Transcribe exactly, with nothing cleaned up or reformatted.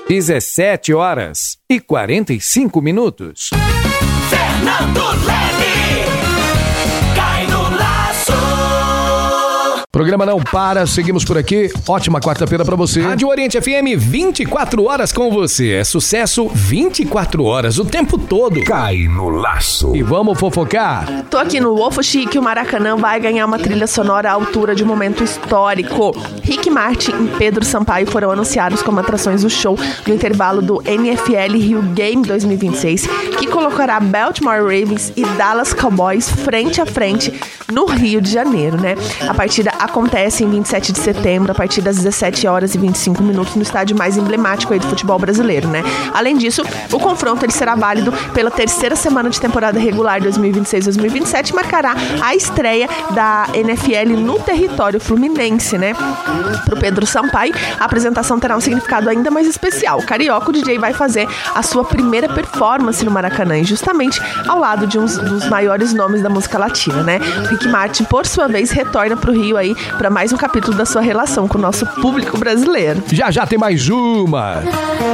dezessete horas e quarenta e cinco minutos. Fernando Leme, cai no laço. Programa não para, seguimos por aqui. Ótima quarta-feira pra você. Rádio Oriente F M, vinte e quatro horas com você. É sucesso vinte e quatro horas, o tempo todo. Cai no laço. E vamos fofocar? Tô aqui no Wolf Chic, o Maracanã vai ganhar uma trilha sonora à altura de um momento histórico. Rick Martin e Pedro Sampaio foram anunciados como atrações do show no intervalo do N F L Rio Game dois mil e vinte e seis, que colocará Baltimore Ravens e Dallas Cowboys frente a frente no Rio de Janeiro, né? A partida acontece em vinte e sete de setembro, a partir das dezessete horas e vinte e cinco minutos, no estádio mais emblemático aí do futebol brasileiro, né? Além disso, o confronto ele será válido pela terceira semana de temporada regular dois mil e vinte e seis dois mil e vinte e sete, marcará a estreia da N F L no território fluminense, né? Pro Pedro Sampaio, a apresentação terá um significado ainda mais especial. O carioca, o D J, vai fazer a sua primeira performance no Maracanã, e justamente ao lado de um dos maiores nomes da música latina, né? Rick Martin, por sua vez, retorna pro Rio aí para mais um capítulo da sua relação com o nosso público brasileiro. Já já tem mais uma.